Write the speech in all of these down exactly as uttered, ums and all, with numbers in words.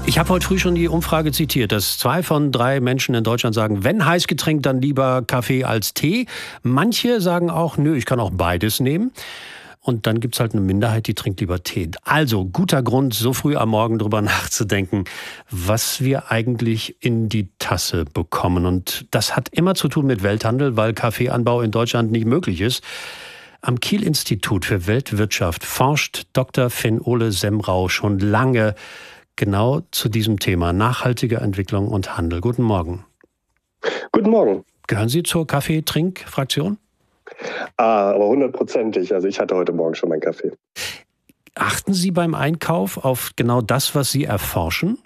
Ich habe heute früh schon die Umfrage zitiert, dass zwei von drei Menschen in Deutschland sagen, wenn Heißgetränk, dann lieber Kaffee als Tee. Manche sagen auch, nö, ich kann auch beides nehmen. Und dann gibt's halt eine Minderheit, die trinkt lieber Tee. Also guter Grund, so früh am Morgen drüber nachzudenken, was wir eigentlich in die Tasse bekommen. Und das hat immer zu tun mit Welthandel, weil Kaffeeanbau in Deutschland nicht möglich ist. Am Kiel-Institut für Weltwirtschaft forscht Doktor Finn-Ole Semrau schon lange genau zu diesem Thema nachhaltige Entwicklung und Handel. Guten Morgen. Guten Morgen. Gehören Sie zur Kaffee-Trink-Fraktion? Ah, aber hundertprozentig. Also ich hatte heute Morgen schon meinen Kaffee. Achten Sie beim Einkauf auf genau das, was Sie erforschen?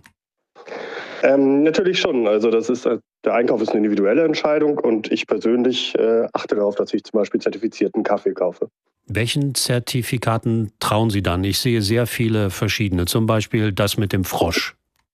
Ähm, natürlich schon. Also das ist, der Einkauf ist eine individuelle Entscheidung und ich persönlich äh, achte darauf, dass ich zum Beispiel zertifizierten Kaffee kaufe. Welchen Zertifikaten trauen Sie dann? Ich sehe sehr viele verschiedene, zum Beispiel das mit dem Frosch.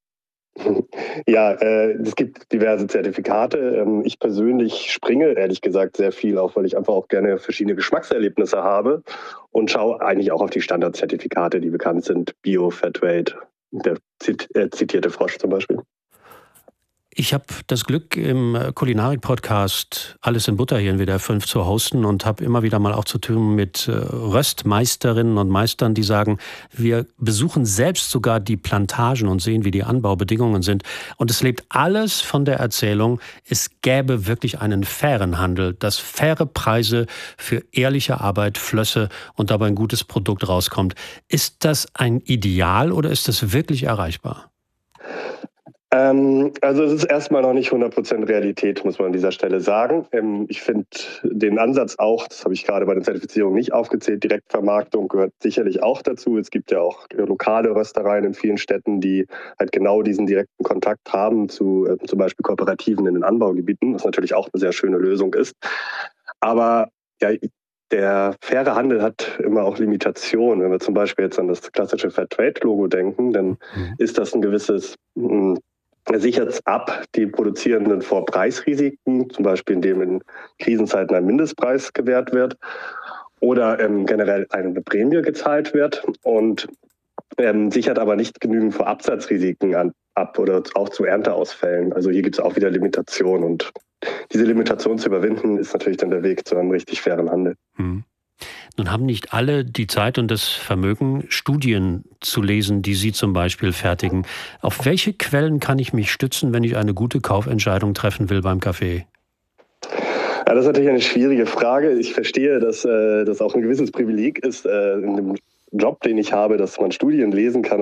Ja, äh, es gibt diverse Zertifikate. Ähm, ich persönlich springe ehrlich gesagt sehr viel auf, weil ich einfach auch gerne verschiedene Geschmackserlebnisse habe und schaue eigentlich auch auf die Standardzertifikate, die bekannt sind. Bio, Fairtrade, der zit äh, zitierte Frosch zum Beispiel. Ich habe das Glück, im Kulinarik-Podcast Alles in Butter hier in W D R fünf zu hosten und habe immer wieder mal auch zu tun mit Röstmeisterinnen und Meistern, die sagen, wir besuchen selbst sogar die Plantagen und sehen, wie die Anbaubedingungen sind. Und es lebt alles von der Erzählung, es gäbe wirklich einen fairen Handel, dass faire Preise für ehrliche Arbeit flösse und dabei ein gutes Produkt rauskommt. Ist das ein Ideal oder ist das wirklich erreichbar? Ähm, also es ist erstmal noch nicht hundert Prozent Realität, muss man an dieser Stelle sagen. Ähm, ich finde den Ansatz auch, das habe ich gerade bei der Zertifizierung nicht aufgezählt, Direktvermarktung gehört sicherlich auch dazu. Es gibt ja auch lokale Röstereien in vielen Städten, die halt genau diesen direkten Kontakt haben zu äh, zum Beispiel Kooperativen in den Anbaugebieten, was natürlich auch eine sehr schöne Lösung ist. Aber ja, der faire Handel hat immer auch Limitationen. Wenn wir zum Beispiel jetzt an das klassische Fairtrade-Logo denken, dann mhm. ist das ein gewisses... Mh, Er sichert es ab, die Produzierenden vor Preisrisiken, zum Beispiel indem in Krisenzeiten ein Mindestpreis gewährt wird oder ähm, generell eine Prämie gezahlt wird und ähm, sichert aber nicht genügend vor Absatzrisiken an, ab oder auch zu Ernteausfällen. Also hier gibt es auch wieder Limitationen und diese Limitation zu überwinden, ist natürlich dann der Weg zu einem richtig fairen Handel. Hm. Nun haben nicht alle die Zeit und das Vermögen, Studien zu lesen, die Sie zum Beispiel fertigen. Auf welche Quellen kann ich mich stützen, wenn ich eine gute Kaufentscheidung treffen will beim Kaffee? Ja, das ist natürlich eine schwierige Frage. Ich verstehe, dass äh, das auch ein gewisses Privileg ist, äh, in dem Job, den ich habe, dass man Studien lesen kann